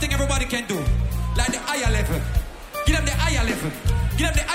thing everybody can do. Like the higher level. Give them the higher level. Give them the